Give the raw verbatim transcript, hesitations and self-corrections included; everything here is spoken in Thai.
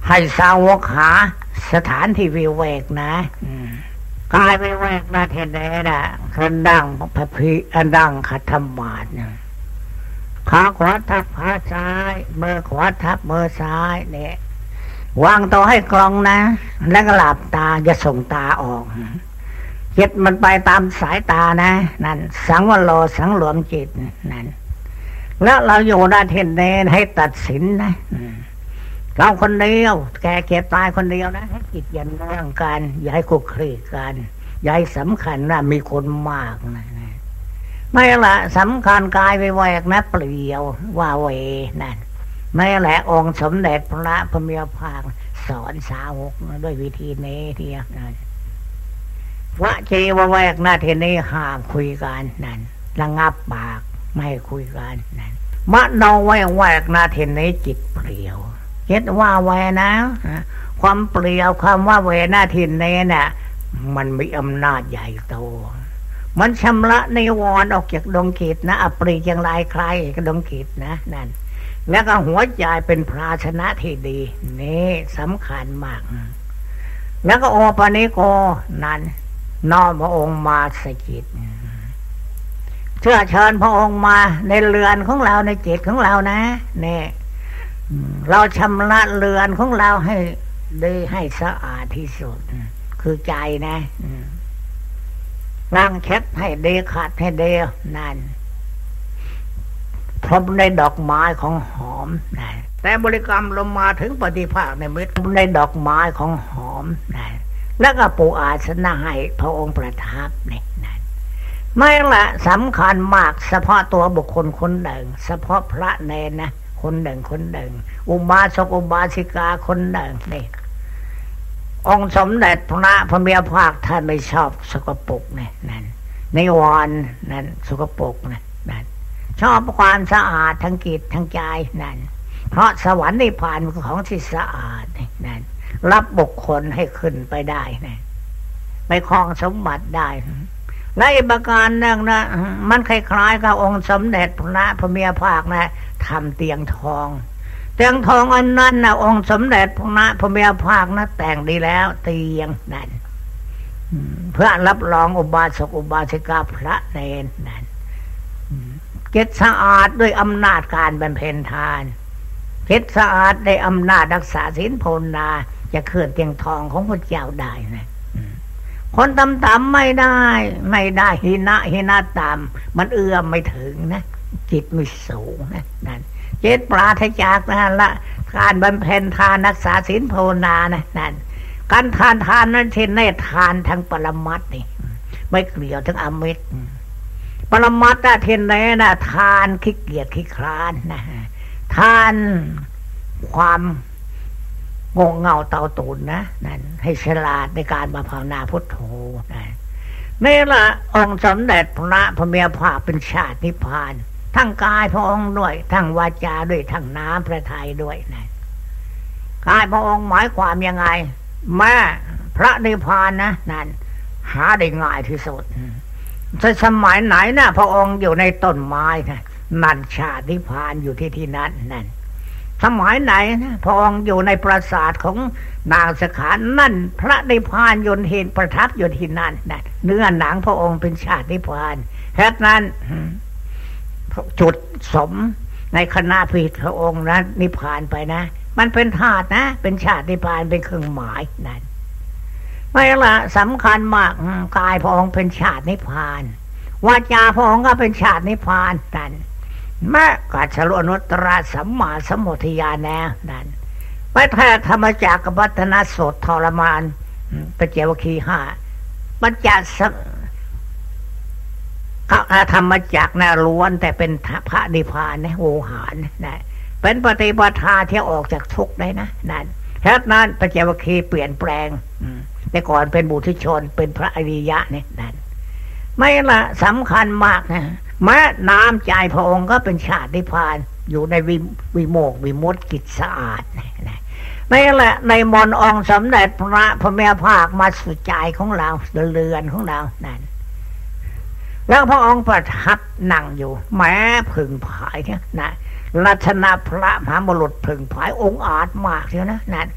ให้สาวกหาสถานที่วิเวกนะกายวิเวกนะเทนเดนะคันดังพระพิอันดังขัดธรรมบาทนะขาขวาทับขาซ้ายมือขวาทับมือซ้ายเนี่ยวางตัวให้กลองนะแล้วก็หลับตาอย่าส่งตาออกจิตมันไปตามสายตานะนั่นสังวโรสังรวมจิตนั่นแล้วเราอยู่หน้าเทนเดนให้ตัดสินนะเราคนเดียวแก่เก็บตายคนเดียวนะให้จิตยันเรื่องกันอย่าให้คุกคีกันอย่าให้สำคัญนะมีคนมากนะไม่ละสำคัญกายไปแหวกนะเปลี่ยวว่าเวนั่นไม่แหละองค์สมเด็จพระพุทธภาคสอนสาวกด้วยวิธีนี้เทียบนั่นวะเจวแวกนะเทนี้ห้ามคุยกันนั่นระงับปากไม่คุยกันนั่นมะโนแวกแวกนะเทนี้จิตเปลี่ยวคิดว่าแวนะความเปลี่ยวความว่าเวนะเทนี้น่ะมันมีอำนาจใหญ่โตมันชำระนิวรณ์ออกจากดวงจิตนะอปรีอย่างไรใครก็ดวงจิตนะนั่นแล้วก็หัวใจเป็นภาชนะที่ดีนี่สำคัญมากแล้วก็โอปนิโกนั้นน้อมพระองค์มาสกิจเชื่อเชิญพระองค์มาในเรือนของเราในจิตของเรานะเนี่ยเราชำระเรือนของเราให้ดีให้สะอาดที่สุดคือใจนะล้างเช็ดให้ดีขัดให้ดีนั่นพรมในดอกไม้ของหอมนั่นแต่บริกรรมลงมาถึงปฏิภาคในมิตรในดอกไม้ของหอมนั่นแล้วก็ปูอาสนะให้พระองค์ประทับนี่นั่นไม่ละสำคัญมากเฉพาะตัวบุคคลคนหนึ่งเฉพาะพระเนรนะคนหนึ่งคนหนึ่งอุบาสกอุบาสิกาคนหนึ่งนี่องค์สมเด็จพระพุทธภาคท่านไม่ชอบสกปรกนี่นั่นในวันนั่นสกปรกนะนั่นชอบความสะอาดทั้งจิตทั้งใจนั่นเพราะสวรรค์นิพพานเป็นของที่สะอาดนั่นรับบุคคลให้ขึ้นไปได้นะไปครองสมบัติได้และอีกประการหนึ่งนะมันคล้ายๆกับองค์สมเด็จพระพุทธภาคนะทำเตียงทองเตียงทองอันนั้นนะองค์สมเด็จพระพุทธภาคนะแต่งดีแล้วเตียงนั่นเพื่อรับรองอุบาสกอุบาสิกาพระเนรนั่นเจตสะอาดด้วยอำนาจการบำเพ็ญทานเจตสะอาดได้อำนาจรักษาศีลภาวนาจะเคลื่อนเตียงทองของพระเจ้าได้นะคนต่ำๆไม่ได้ไม่ได้หินะหินะต่ำมันเอื้อมไม่ถึงนะจิตไม่สูงนะนั่นเจตปราศจากนั่นละการบำเพ็ญทานรักษาศีลภาวนานะนั่นการทานทานนั้นเช่นในทานทางปรมัตถ์นี่ไม่เกี่ยวถึงอมิตรปรมัตถ์เทนเนนะทานขี้เกียจขี้คร้านนะทานความงงเงาเตาตูนนะนั่นให้ฉลาดในการมาภาวนาพุทโธนะนี่ละองค์สมเด็จพระพุทธภาคเป็นชาตินิพพานทั้งกายพระองค์ด้วยทั้งวาจาด้วยทั้งน้ำพระทัยด้วยนะกายพระองค์หมายความยังไงแม่พระนิพพานนะนั่นหาได้ง่ายที่สุดสมัยไหนนะพระองค์อยู่ในต้นไม้นะนั่นชาตินิพพานอยู่ที่ที่นั้นนั่นสมัยไหนนะพระองค์อยู่ในปราสาทของนางสขานั่นพระนิพพานยนเห็นประทับอยู่ที่นั่นนั่นเนื้อหนังพระองค์เป็นชาตินิพพานแค่นั้นจุดสมในคณะพิธีพระองค์นั้นนิพพานไปนะมันเป็นธาตุนะเป็นชาตินิพพานเป็นเครื่องหมายนั่นไม่ละสำคัญมากกายพระองค์เป็นชาตินิพพานวาจาพระองค์ก็เป็นชาตินิพพานนั่นแม้กัจฉรินุตตรสัมมาสัมโพธิญาณแน่นั่นไปแท้ธรรมจักรวัฒนสดทรมานปัจเจวคีห้าปัญจสัธรรมจักรนะล้วนแต่เป็นพระนิพพานนะโวหารนะเป็นปฏิปทาที่ออกจากทุกข์ได้นะนั่นแค่นั้นปัจเจวคีเปลี่ยนแปลงแต่ก่อนเป็นบุถุชนเป็นพระอริยะเนี่ยนั่นไม่ละสำคัญมากนะแม้น้ำใจพระองค์ก็เป็นชาตินิพพานอยู่ในวิวิโมกวิมุตติกิจสะอาดนะไม่ละในมนต์องค์สมเด็จพระพุทธภาคมาสู่ใจของเราเรือนของเรานั่นแล้วพระองค์ประทับนั่งอยู่แม้พึงผายเนี่ยนะลักษณะพระมหาบุรุษพึงผายองค์อาจมากเชียวนะนั่น